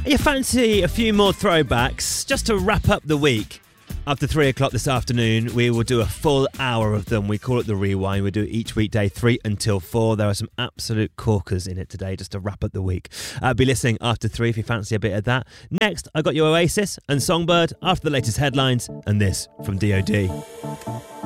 You fancy a few more throwbacks just to wrap up the week? After 3 o'clock this afternoon, we will do a full hour of them. We call it the Rewind. We do it each weekday, 3 until 4. There are some absolute corkers in it today just to wrap up the week. Be listening after 3 if you fancy a bit of that. Next, I got your Oasis and Songbird after the latest headlines and this from DOD.